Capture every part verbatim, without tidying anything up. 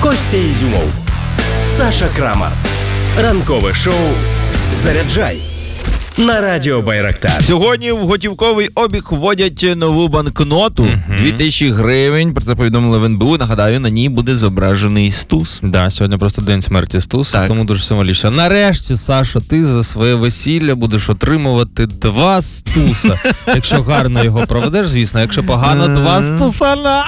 Костя Ізюмов, Саша Крамар. Ранкове шоу «Заряджай» на радіо Байрактар. Сьогодні в готівковий обіг вводять нову банкноту uh-huh. дві тисячі гривень. Про це повідомили в ен бе у. Нагадаю, на ній буде зображений Стус. Да, сьогодні просто день смерті Стуса, так. Тому дуже символічно. Нарешті, Саша, ти за своє весілля будеш отримувати два Стуса. Якщо гарно його проведеш, звісно, якщо погано, два Стусана.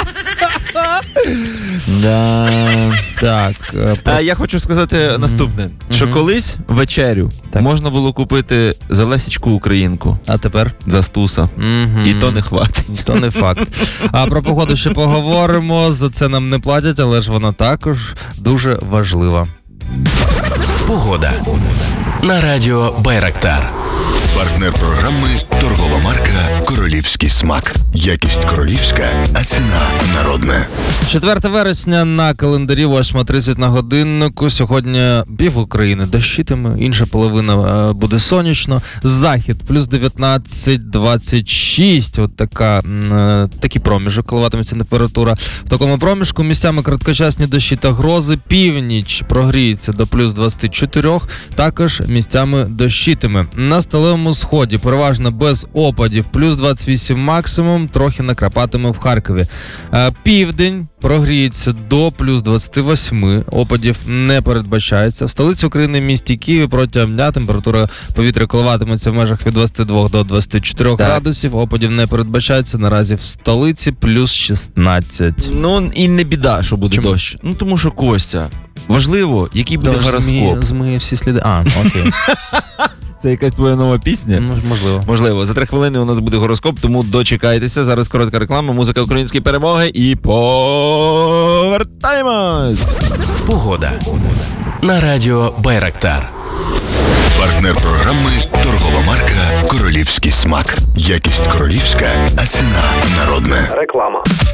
Да. Так. А я хочу сказати mm-hmm. наступне, mm-hmm. що колись вечерю так. можна було купити за Лесічку Українку. А тепер? За Стуса. Mm-hmm. І то не хватить. То не факт. А про погоду ще поговоримо. За це нам не платять, але ж вона також дуже важлива. Погода на радіо Байрактар. Партнер програми – торгова марка «Королівський смак». Якість королівська, а ціна народна. четверте вересня на календарі, восьма тридцять на годиннику. Сьогодні пів України дощитиме, інша половина буде сонячно. Захід плюс дев'ятнадцять двадцять шість. От така, такий проміжок, коливатиметься температура. В такому проміжку місцями короткочасні дощі та грози. Північ прогріється до плюс двадцять чотири. Також місцями дощитиме. На сталевому сході переважно без опадів, плюс двадцять вісім максимум, трохи накрапатиме в Харкові. Південь прогріється до плюс двадцять вісім, опадів не передбачається. В столиці України, місті Києві, протягом дня температура повітря коливатиметься в межах від двадцять два до двадцять чотири так. градусів, опадів не передбачається. Наразі в столиці плюс шістнадцять. Ну і не біда, що буде Чому? Дощ. Ну тому що, Костя, важливо, який буде Дощ гороскоп. Змиє всі сліди. А, окей. Це якась твоя нова пісня? Можливо. Можливо. За три хвилини у нас буде гороскоп, тому дочекайтеся. Зараз коротка реклама, музика української перемоги і повертаємось! Погода на радіо Байрактар. Партнер програми – торгова марка «Королівський смак». Якість королівська, а ціна народна. Реклама.